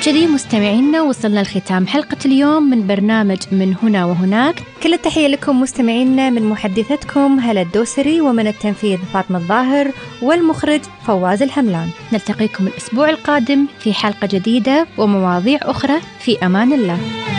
وبكذي مستمعينا وصلنا لختام حلقة اليوم من برنامج من هنا وهناك. كل التحية لكم مستمعينا من محدثتكم هلا الدوسري، ومن التنفيذ فاطمة الظاهر، والمخرج فواز الحملان. نلتقيكم الأسبوع القادم في حلقة جديدة ومواضيع أخرى. في أمان الله.